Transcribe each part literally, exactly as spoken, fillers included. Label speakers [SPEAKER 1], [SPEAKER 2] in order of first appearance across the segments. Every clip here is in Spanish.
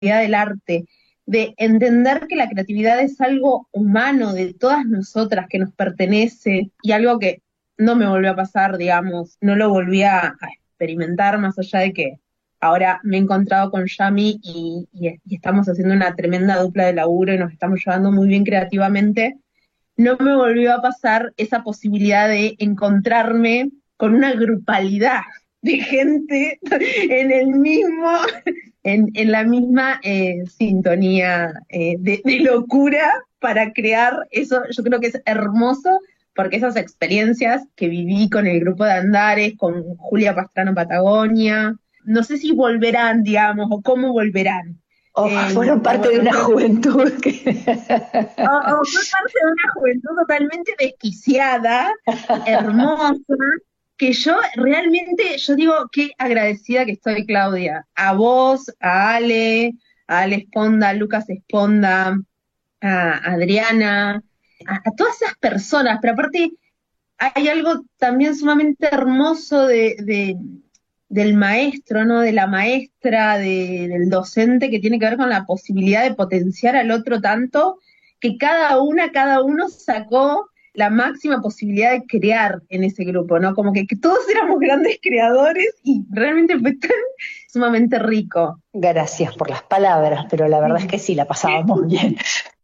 [SPEAKER 1] del arte, de entender que la creatividad es algo humano de todas nosotras, que nos pertenece, y algo que no me volvió a pasar, digamos, no lo volví a, a experimentar, más allá de que ahora me he encontrado con Yami y, y, y estamos haciendo una tremenda dupla de laburo y nos estamos llevando muy bien creativamente. No me volvió a pasar esa posibilidad de encontrarme con una grupalidad de gente en el mismo, en, en la misma eh, sintonía eh, de, de locura para crear eso. Yo creo que es hermoso, porque esas experiencias que viví con el grupo de Andares, con Julia Pastrano Patagonia, no sé si volverán, digamos, o cómo volverán.
[SPEAKER 2] O eh, fueron parte bueno, de una juventud que...
[SPEAKER 1] o, o fue parte de una juventud totalmente desquiciada, hermosa, que yo realmente, yo digo, qué agradecida que estoy, Claudia, a vos, a Ale, a Ale Esponda, a Lucas Esponda, a Adriana, a, a todas esas personas, pero aparte hay algo también sumamente hermoso de... de del maestro, ¿no? De la maestra, de, del docente, que tiene que ver con la posibilidad de potenciar al otro tanto, que cada una, cada uno sacó la máxima posibilidad de crear en ese grupo, ¿no? Como que, que todos éramos grandes creadores y realmente fue tan sumamente rico.
[SPEAKER 2] Gracias por las palabras, pero la verdad sí. es que sí, la pasábamos bien.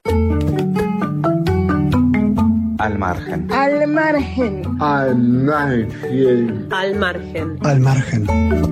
[SPEAKER 3] Al margen.
[SPEAKER 4] Al margen.
[SPEAKER 5] Al margen.
[SPEAKER 4] Al margen.
[SPEAKER 6] Al margen.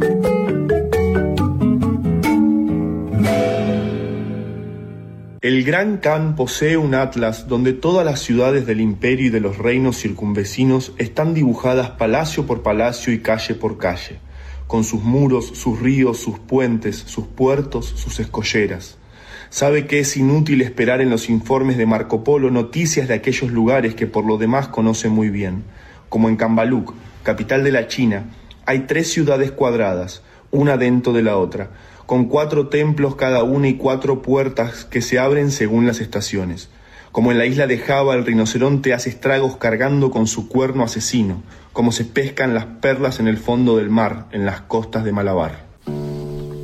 [SPEAKER 7] El Gran Khan posee un atlas donde todas las ciudades del imperio y de los reinos circunvecinos están dibujadas palacio por palacio y calle por calle, con sus muros, sus ríos, sus puentes, sus puertos, sus escolleras. Sabe que es inútil esperar en los informes de Marco Polo noticias de aquellos lugares que por lo demás conoce muy bien. Como en Cambaluc, capital de la China, hay tres ciudades cuadradas, una dentro de la otra, con cuatro templos cada una y cuatro puertas que se abren según las estaciones. Como en la isla de Java, el rinoceronte hace estragos cargando con su cuerno asesino, como se pescan las perlas en el fondo del mar, en las costas de Malabar.